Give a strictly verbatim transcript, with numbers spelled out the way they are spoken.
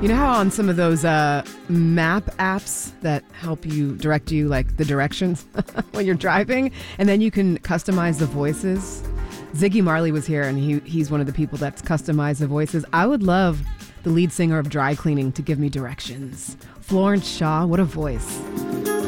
You know how on some of those uh, map apps that help you direct you, like the directions when you're driving, and then you can customize the voices? Ziggy Marley was here, and he he's one of the people that's customized the voices. I would love the lead singer of Dry Cleaning to give me directions. Florence Shaw, what a voice.